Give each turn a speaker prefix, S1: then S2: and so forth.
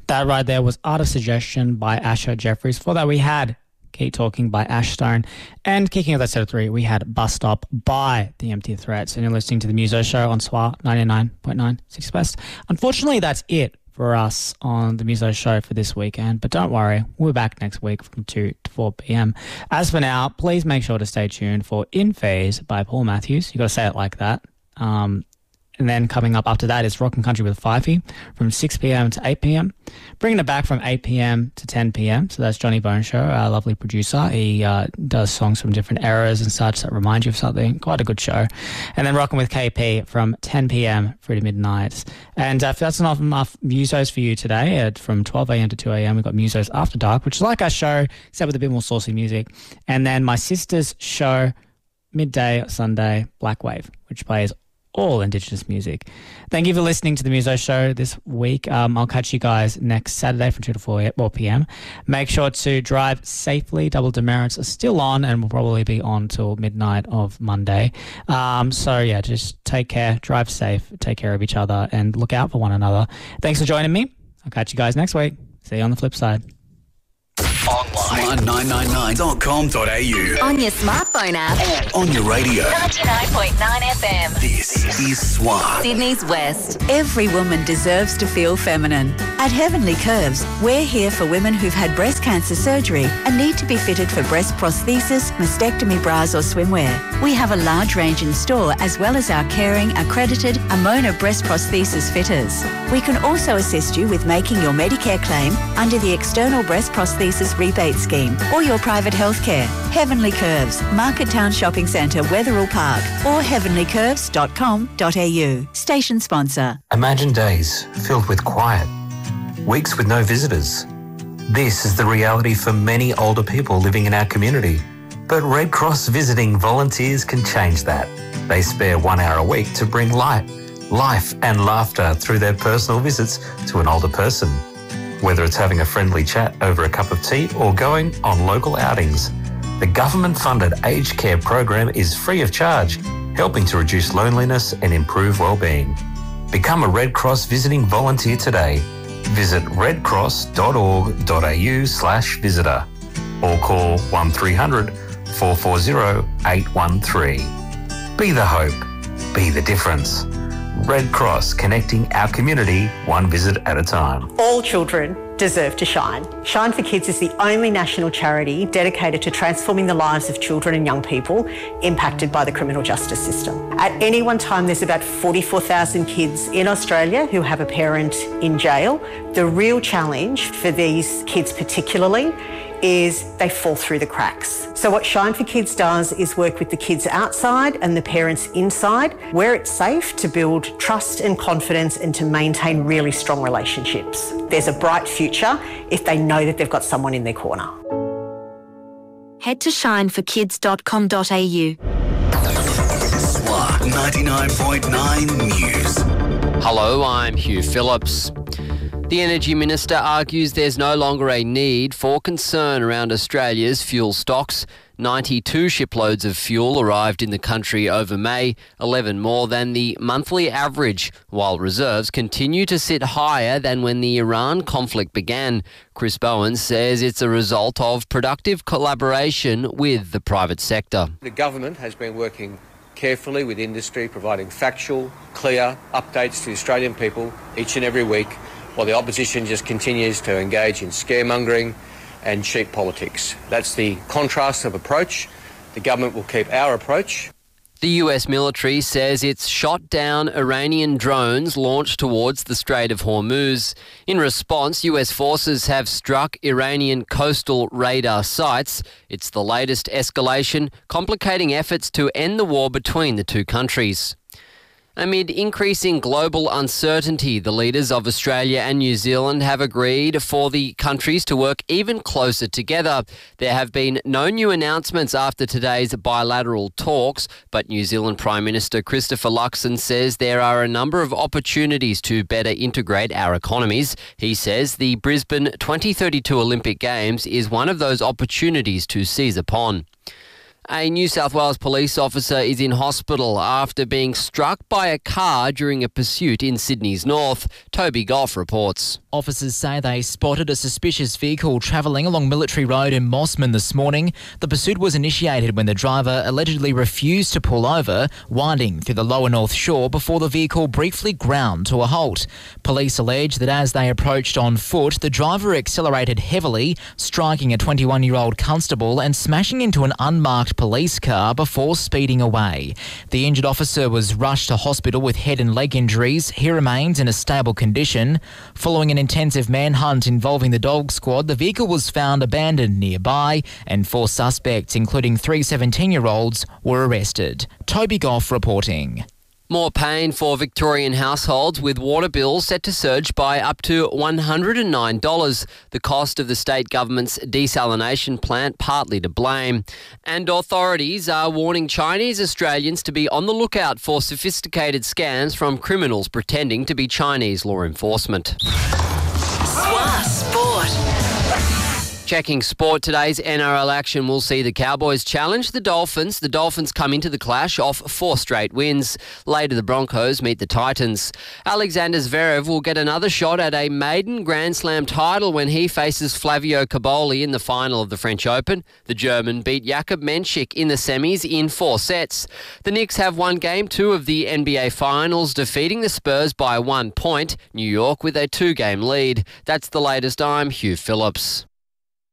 S1: That right there was Art of Suggestion by Asher Jeffries. For that, we had Keep Talking by Ash Stone. And kicking off that set of three, we had Bus Stop by The Empty Threats. And you're listening to The Muso Show on SWR 99.9 6 Best. Unfortunately, that's it for us on The Muso Show for this weekend. But don't worry, we'll be back next week from 2 to 4 p.m. As for now, please make sure to stay tuned for In Phase by Paul Matthews. You got to say it like that. And then coming up after that is Rock and Country with Fifey from 6 p.m. to 8 p.m. Bringing it back from 8 p.m. to 10 p.m. So that's Johnny Bone Show, our lovely producer. He does songs from different eras and such that remind you of something. Quite a good show. And then Rocking with KP from 10 p.m. through to midnight. And if that's not enough musos for you today, from 12 a.m. to 2 a.m. we've got Musos After Dark, which is like our show, except with a bit more saucy music. And then my sister's show, midday Sunday, Black Wave, which plays all Indigenous music. Thank you for listening to The Muso Show this week. I'll catch you guys next Saturday from 2 to 4 p.m. Make sure to drive safely. Double demerits are still on and will probably be on till midnight of Monday. Just take care, drive safe, take care of each other, and look out for one another. Thanks for joining me. I'll catch you guys next week. See you on the flip side.
S2: Online. Smart999.com.au.
S3: On your smartphone app.
S2: And on your radio.
S3: 99.9 FM.
S2: This is SWR.
S3: Sydney's West.
S4: Every woman deserves to feel feminine. At Heavenly Curves, we're here for women who've had breast cancer surgery and need to be fitted for breast prosthesis, mastectomy bras or swimwear. We have a large range in store as well as our caring, accredited Amona breast prosthesis fitters. We can also assist you with making your Medicare claim under the External Breast Prosthesis Rebate Scheme or your private healthcare. Heavenly Curves, Market Town Shopping Centre, Wetherill Park or heavenlycurves.com.au. Station sponsor.
S5: Imagine days filled with quiet, weeks with no visitors. This is the reality for many older people living in our community. But Red Cross visiting volunteers can change that. They spare 1 hour a week to bring light, life and laughter through their personal visits to an older person. Whether it's having a friendly chat over a cup of tea or going on local outings, the government-funded aged care program is free of charge, helping to reduce loneliness and improve well-being. Become a Red Cross visiting volunteer today. Visit redcross.org.au/visitor or call 1300 440 813. Be the hope. Be the difference. Red Cross, connecting our community one visit at a time.
S6: All children deserve to shine. Shine for Kids is the only national charity dedicated to transforming the lives of children and young people impacted by the criminal justice system. At any one time, there's about 44,000 kids in Australia who have a parent in jail. The real challenge for these kids particularly is they fall through the cracks. So what Shine for Kids does is work with the kids outside and the parents inside, where it's safe to build trust and confidence and to maintain really strong relationships. There's a bright future if they know that they've got someone in their corner.
S3: Head to shineforkids.com.au.
S2: SWR 99.9 News.
S7: Hello, I'm Hugh Phillips. The Energy Minister argues there's no longer a need for concern around Australia's fuel stocks. 92 shiploads of fuel arrived in the country over May, 11 more than the monthly average, while reserves continue to sit higher than when the Iran conflict began. Chris Bowen says it's a result of productive collaboration with the private sector.
S8: The government has been working carefully with industry, providing factual, clear updates to the Australian people each and every week, while the opposition just continues to engage in scaremongering and cheap politics. That's the contrast of approach. The government will keep our approach.
S7: The US military says it's shot down Iranian drones launched towards the Strait of Hormuz. In response, US forces have struck Iranian coastal radar sites. It's the latest escalation, complicating efforts to end the war between the two countries. Amid increasing global uncertainty, the leaders of Australia and New Zealand have agreed for the countries to work even closer together. There have been no new announcements after today's bilateral talks, but New Zealand Prime Minister Christopher Luxon says there are a number of opportunities to better integrate our economies. He says the Brisbane 2032 Olympic Games is one of those opportunities to seize upon. A New South Wales police officer is in hospital after being struck by a car during a pursuit in Sydney's north. Toby Goff reports.
S9: Officers say they spotted a suspicious vehicle travelling along Military Road in Mossman this morning. The pursuit was initiated when the driver allegedly refused to pull over, winding through the lower North Shore before the vehicle briefly ground to a halt. Police allege that as they approached on foot, the driver accelerated heavily, striking a 21-year-old constable and smashing into an unmarked police car before speeding away. The injured officer was rushed to hospital with head and leg injuries. He remains in a stable condition. Following an intensive manhunt involving the dog squad, the vehicle was found abandoned nearby and 4 suspects, including 3 17-year-olds, were arrested. Toby Goff reporting.
S7: More pain for Victorian households with water bills set to surge by up to $109. The cost of the state government's desalination plant partly to blame. And authorities are warning Chinese Australians to be on the lookout for sophisticated scams from criminals pretending to be Chinese law enforcement.
S3: SWAT Sport.
S7: Checking sport, today's NRL action will see the Cowboys challenge the Dolphins. The Dolphins come into the clash off 4 straight wins. Later, the Broncos meet the Titans. Alexander Zverev will get another shot at a maiden Grand Slam title when he faces Flavio Caboli in the final of the French Open. The German beat Jakub Menchik in the semis in 4 sets. The Knicks have won Game 2 of the NBA Finals, defeating the Spurs by 1 point. New York with a 2-game lead. That's the latest. I'm Hugh Phillips.